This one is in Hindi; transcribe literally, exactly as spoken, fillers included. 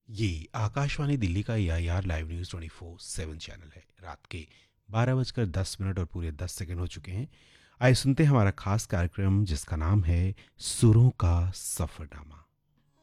ये आकाशवाणी दिल्ली का ए I R live news twenty four seven channel है। रात के बारह बजकर दस मिनट और पूरे दस सेकंड हो चुके हैं। आइए सुनते हैं हमारा खास कार्यक्रम जिसका नाम है सुरों का सफरनामा।